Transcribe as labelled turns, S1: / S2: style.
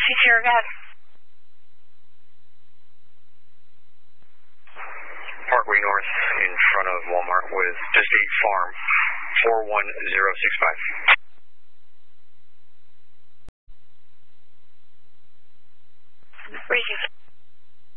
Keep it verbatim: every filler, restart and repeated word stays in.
S1: Sierra, go ahead.
S2: Parkway North in front of Walmart with State Farm, four one zero six five.
S1: Briefing.